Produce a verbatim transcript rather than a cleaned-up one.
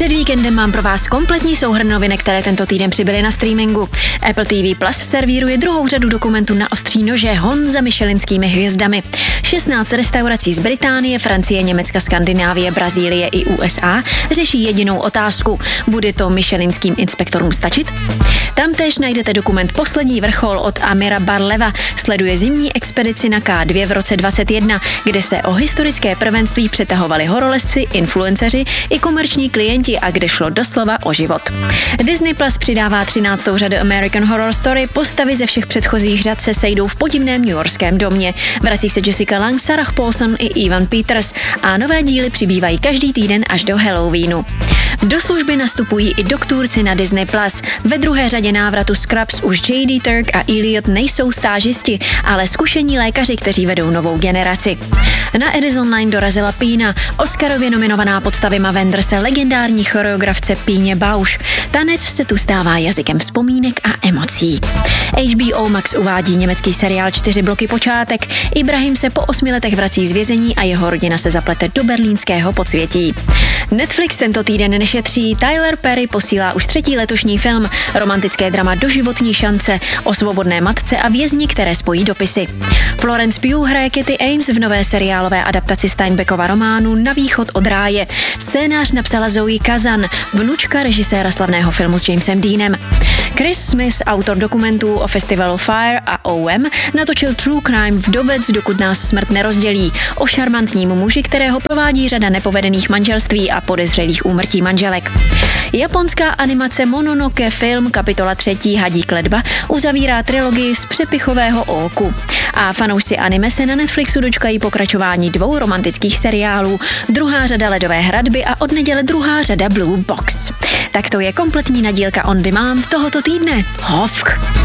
Před víkendem mám pro vás kompletní souhrn novinek, které tento týden přibyly na streamingu. Apple T V Plus servíruje druhou řadu dokumentů na ostří nože hon za michelinskými hvězdami. šestnáct restaurací z Británie, Francie, Německa, Skandinávie, Brazílie i U S A řeší jedinou otázku. Bude to michelinským inspektorům stačit? Tam též najdete dokument Poslední vrchol od Amira Barleva. Sleduje zimní expedici na K dva v roce dvacet jedna, kde se o historické prvenství přetahovali horolezci, influenceři i komerční klienti a kde šlo doslova o život. Disney Plus přidává třináctou řadu American Horror Story. Postavy ze všech předchozích řad se sejdou v podivném newyorském domě. Vrací se Jessica Lange, Sarah Paulson i Evan Peters a nové díly přibývají každý týden až do Halloweenu. Do služby nastupují i doktorci na Disney Plus. Ve druhé řadě návratu Scrubs už J D Turk a Elliot nejsou stážisti, ale zkušení lékaři, kteří vedou novou generaci. Na Edison Line dorazila Pína, Oscarově nominovaná podsta Wima Wenderse, legendární choreografce Píně Bausch. Tanec se tu stává jazykem vzpomínek a emocí. H B O Max uvádí německý seriál Čtyři bloky počátek. Ibrahim se po osmi letech vrací z vězení a jeho rodina se zaplete do berlínského podsvětí. Netflix tento týden nešetří. Tyler Perry posílá už třetí letošní film, romantické drama Doživotní šance o svobodné matce a vězni, které spojí dopisy. Florence Pugh hraje Katy Ames v nové seriálové adaptaci Steinbeckova románu Na východ od ráje. Scénář napsala Zoe Kazan, vnučka režiséra slavného filmu s Jamesem Deanem. Chris Smith, autor dokumentů o festivalu Fire a O M, natočil True Crime Vdovec, dokud nás smrt nerozdělí, o šarmantním muži, kterého provádí řada nepovedených manželství a podezřelých úmrtí manželek. Japonská animace Mononoke film kapitola třetí Hadík ledva uzavírá trilogii z přepichového óku. A fanoušci anime se na Netflixu dočkají pokračování dvou romantických seriálů, druhá řada Ledové hradby a od neděle druhá řada Blue Box. Tak to je kompletní nadílka on demand tohoto týdne. Hovk!